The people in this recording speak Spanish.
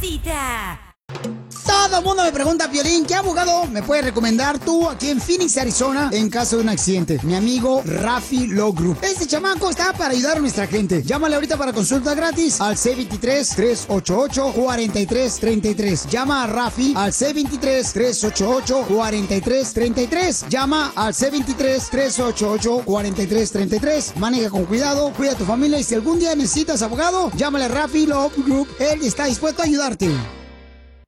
cita. Todo el mundo me pregunta, Piolín, ¿qué abogado me puedes recomendar tú aquí en Phoenix, Arizona, en caso de un accidente? Mi amigo Rafi Law Group. Este chamaco está para ayudar a nuestra gente. Llámale ahorita para consulta gratis al C23-388-4333. Llama a Rafi al C23-388-4333. Llama al C23-388-4333. Maneja con cuidado, cuida a tu familia y si algún día necesitas abogado, llámale a Rafi Law Group. Él está dispuesto a ayudarte.